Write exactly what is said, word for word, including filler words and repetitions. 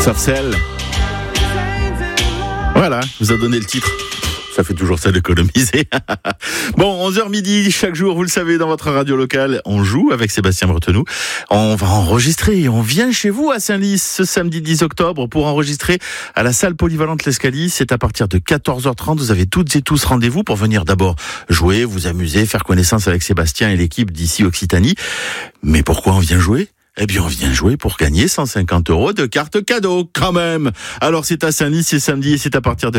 Sarcelles. Voilà, je vous a donné le titre. Ça fait toujours ça d'économiser. Bon, onze heures midi, chaque jour, vous le savez, dans votre radio locale, on joue avec Sébastien Bretenoux. On va enregistrer. On vient chez vous à Saint-Lys ce samedi dix octobre pour enregistrer à la salle polyvalente l'Escalier. C'est à partir de quatorze heures trente. Vous avez toutes et tous rendez-vous pour venir d'abord jouer, vous amuser, faire connaissance avec Sébastien et l'équipe d'ici Occitanie. Mais pourquoi on vient jouer ? Eh bien, on vient jouer pour gagner cent cinquante euros de cartes cadeaux, quand même. Alors, c'est à Saint-Lys, c'est samedi et c'est à partir de